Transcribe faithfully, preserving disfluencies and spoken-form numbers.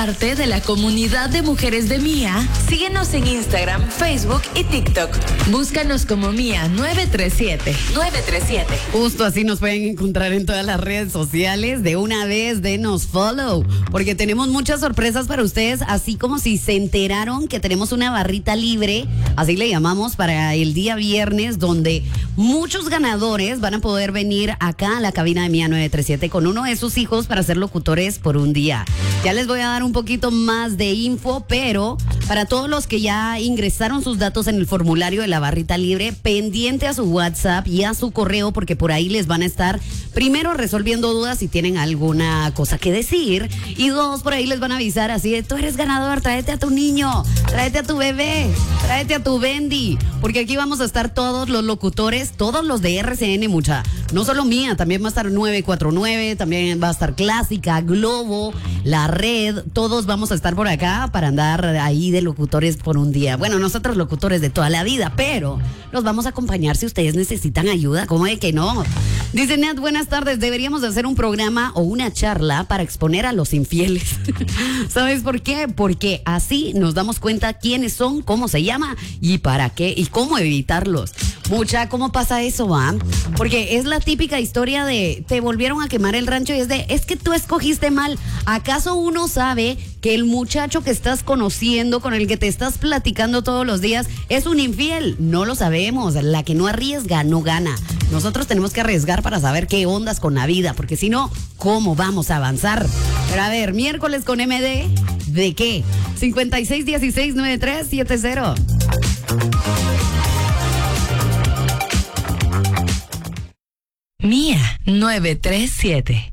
parte de la comunidad de mujeres de Mía, síguenos en Instagram, Facebook y TikTok. Búscanos como Mía nueve tres siete. nueve tres siete. Justo así nos pueden encontrar en todas las redes sociales. De una vez, denos follow, porque tenemos muchas sorpresas para ustedes, así como si se enteraron que tenemos una barrita libre, así le llamamos, para el día viernes, donde muchos ganadores van a poder venir acá a la cabina de Mía nueve tres siete con uno de sus hijos para ser locutores por un día. Ya les voy a dar un poquito más de info, pero para todos los que ya ingresaron sus datos en el formulario de la barrita libre, pendiente a su WhatsApp y a su correo, porque por ahí les van a estar primero resolviendo dudas si tienen alguna cosa que decir, y dos, por ahí les van a avisar así de: tú eres ganador, tráete a tu niño, tráete a tu bebé, tráete a tu Bendy, porque aquí vamos a estar todos los locutores, todos los de R C N, mucha, no solo Mía, también va a estar nueve cuatro nueve, también va a estar Clásica, Globo, La Red, todos vamos a estar por acá para andar ahí de locutores por un día. Bueno, nosotros locutores de toda la vida, pero los vamos a acompañar si ustedes necesitan ayuda. ¿Cómo de que no? Dice Nat, buenas tardes, deberíamos de hacer un programa o una charla para exponer a los infieles. ¿Sabes por qué? Porque así nos damos cuenta quiénes son, cómo se llama y para qué y cómo evitarlos. Mucha, ¿cómo pasa eso, va? Porque es la típica historia de te volvieron a quemar el rancho y es de, es que tú escogiste mal. ¿Acaso uno sabe que el muchacho que estás conociendo, con el que te estás platicando todos los días, es un infiel? No lo sabemos. La que no arriesga no gana. Nosotros tenemos que arriesgar para saber qué ondas con la vida, porque si no, ¿cómo vamos a avanzar? Pero a ver, miércoles con M D, ¿de qué? cincuenta y seis dieciséis noventa y tres setenta. Mía nueve tres siete.